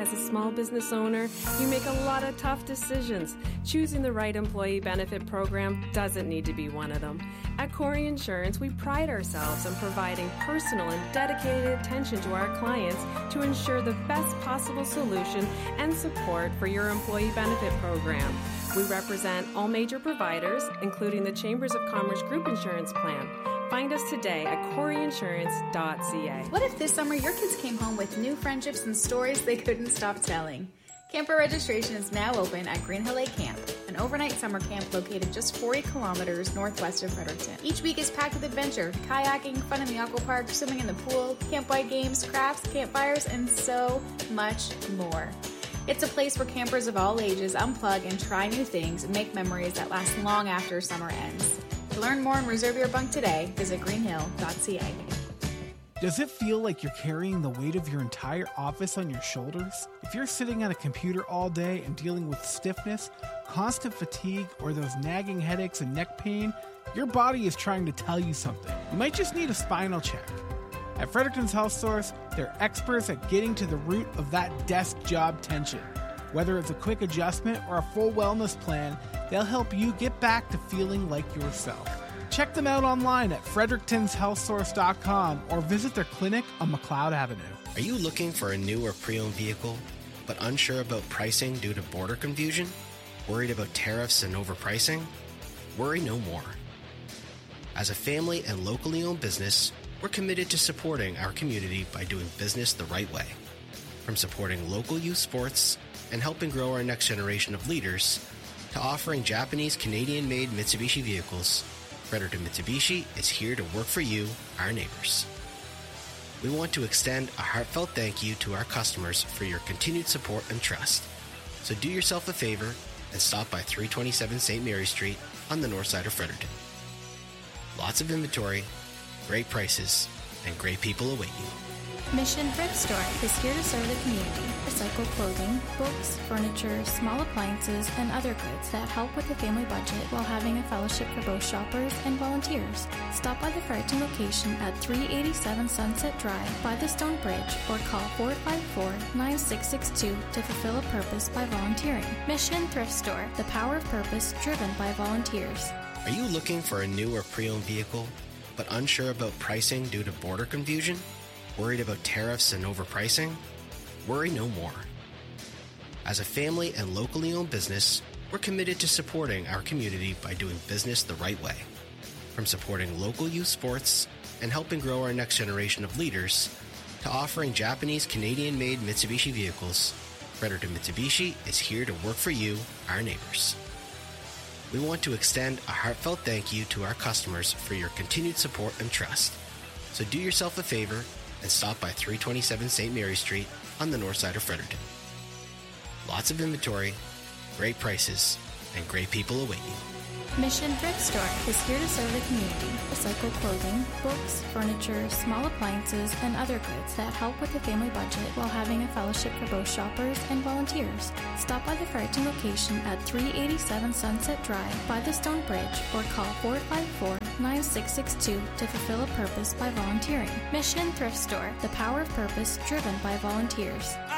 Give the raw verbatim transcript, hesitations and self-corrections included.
As a small business owner, you make a lot of tough decisions. Choosing the right employee benefit program doesn't need to be one of them. At Corey Insurance, we pride ourselves on providing personal and dedicated attention to our clients to ensure the best possible solution and support for your employee benefit program. We represent all major providers, including the Chambers of Commerce Group Insurance Plan. Find us today at corey insurance dot c a. What if this summer your kids came home with new friendships and stories they couldn't stop telling? Camper registration is now open at Green Hill Lake Camp, an overnight summer camp located just forty kilometers northwest of Fredericton. Each week is packed with adventure, kayaking, fun in the aqua park, swimming in the pool, campsite games, crafts, campfires, and so much more. It's a place where campers of all ages unplug and try new things and make memories that last long after summer ends. To learn more and reserve your bunk today, visit green hill dot c a. Does it feel like you're carrying the weight of your entire office on your shoulders? If you're sitting at a computer all day and dealing with stiffness, constant fatigue, or those nagging headaches and neck pain, your body is trying to tell you something. You might just need a spinal check. At Fredericton's Health Source, they're experts at getting to the root of that desk job tension. Whether it's a quick adjustment or a full wellness plan, they'll help you get back to feeling like yourself. Check them out online at frederictons health source dot com or visit their clinic on McLeod Avenue. Are you looking for a new or pre-owned vehicle, but unsure about pricing due to border confusion? Worried about tariffs and overpricing? Worry no more. As a family and locally owned business, we're committed to supporting our community by doing business the right way. From supporting local youth sports and helping grow our next generation of leaders, to offering Japanese Canadian-made Mitsubishi vehicles, Fredericton Mitsubishi is here to work for you, our neighbors. We want to extend a heartfelt thank you to our customers for your continued support and trust. So do yourself a favor and stop by three twenty-seven Saint Mary Street on the north side of Fredericton. Lots of inventory, great prices, and great people await you. Mission Thrift Store is here to serve the community. Recycle clothing, books, furniture, small appliances, and other goods that help with the family budget while having a fellowship for both shoppers and volunteers. Stop by the Fredericton location at three eighty-seven Sunset Drive by the Stone Bridge or call four five four, nine six six two to fulfill a purpose by volunteering. Mission Thrift Store, the power of purpose driven by volunteers. Are you looking for a new or pre-owned vehicle, but unsure about pricing due to border confusion? Worried about tariffs and overpricing? Worry no more. As a family and locally owned business, we're committed to supporting our community by doing business the right way. From supporting local youth sports and helping grow our next generation of leaders, to offering Japanese Canadian-made Mitsubishi vehicles, Fredericton Mitsubishi is here to work for you, our neighbors. We want to extend a heartfelt thank you to our customers for your continued support and trust. So do yourself a favor and stop by three twenty-seven Saint Mary Street on the north side of Fredericton. Lots of inventory, great prices, and great people await you. Mission Thrift Store is here to serve the community. Recycle clothing, books, furniture, small appliances, and other goods that help with the family budget while having a fellowship for both shoppers and volunteers. Stop by the Fredericton location at three eighty-seven Sunset Drive by the Stone Bridge or call four five four, nine six six two to fulfill a purpose by volunteering. Mission Thrift Store, the power of purpose driven by volunteers.